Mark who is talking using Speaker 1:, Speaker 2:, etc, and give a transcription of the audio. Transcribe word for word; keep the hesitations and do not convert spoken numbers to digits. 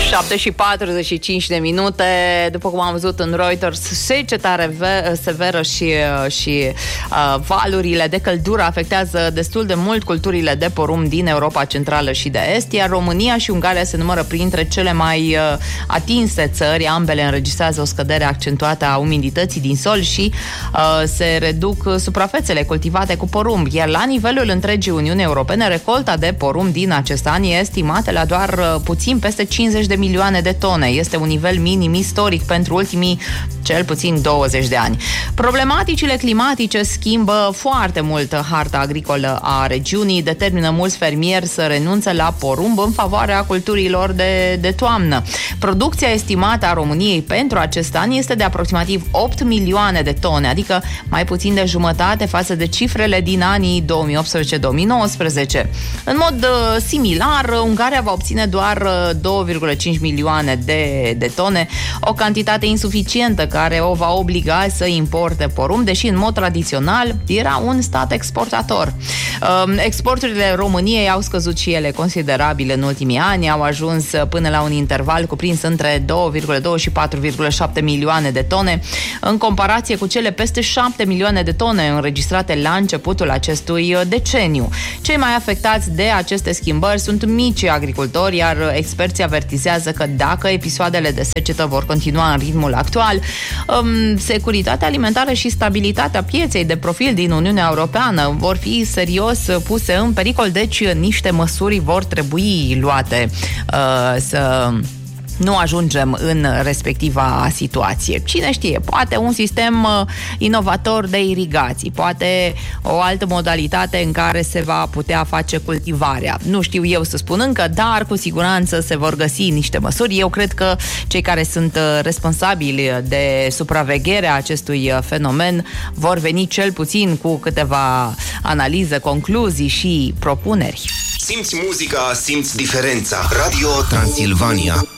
Speaker 1: șapte și patruzeci și cinci de minute. După cum am văzut în Reuters, seceta severă și, și uh, valurile de căldură afectează destul de mult culturile de porumb din Europa Centrală și de Est, iar România și Ungaria se numără printre cele mai uh, atinse țări. Ambele înregistrează o scădere accentuată a umidității din sol și uh, se reduc suprafețele cultivate cu porumb, iar la nivelul întregii Uniuni Europene, recolta de porumb din acest an e estimată la doar uh, puțin peste cincizeci de milioane de tone. Este un nivel minim istoric pentru ultimii cel puțin douăzeci de ani. Problematicile climatice schimbă foarte mult harta agricolă a regiunii, determină mulți fermieri să renunțe la porumb în favoarea culturilor de, de toamnă. Producția estimată a României pentru acest an este de aproximativ opt milioane de tone, adică mai puțin de jumătate față de cifrele din anii două mii optsprezece două mii nouăsprezece. În mod uh, similar, Ungaria va obține doar uh, două virgulă cinci milioane de, de tone, o cantitate insuficientă care o va obliga să importe porumb, deși în mod tradițional era un stat exportator. Uh, exporturile României au scăzut și ele considerabil în ultimii ani, au ajuns până la un interval cuprins între două virgulă doi și patru virgulă șapte milioane de tone, în comparație cu cele peste șapte milioane de tone înregistrate la începutul acestui deceniu. Cei mai afectați de aceste schimbări sunt micii agricultori, iar experții avertizează că dacă episoadele de secetă vor continua în ritmul actual, securitatea alimentară și stabilitatea pieței de profil din Uniunea Europeană vor fi serios puse în pericol, deci niște măsuri vor trebui luate uh, să nu ajungem în respectiva situație. Cine știe, poate un sistem uh, inovator de irigații, poate o altă modalitate în care se va putea face cultivarea. Nu știu eu să spun încă, dar cu siguranță se vor găsi niște măsuri. Eu cred că cei care sunt uh, responsabili de supravegherea acestui uh, fenomen vor veni cel puțin cu câteva analize, concluzii și propuneri.
Speaker 2: Simți muzica, simți diferența. Radio Transilvania.